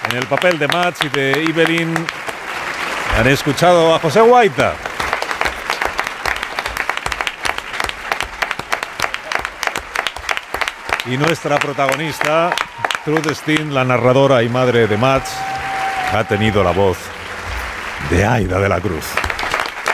En el papel de Mats y de Evelyn han escuchado a José Guaita. Y nuestra protagonista, Trude Steen, la narradora y madre de Mats, ha tenido la voz de Aida de la Cruz.